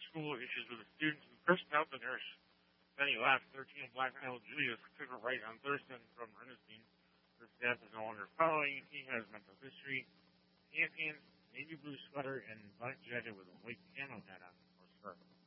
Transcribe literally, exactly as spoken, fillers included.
school issues with a student who cursed out the nurse. Then he left. thirteen Black Isle Julius took a right on Thurston from Ernestine. Her staff is no longer following. He has mental history. Champions, navy blue sweater, and black jacket with a white camo hat on or scarf.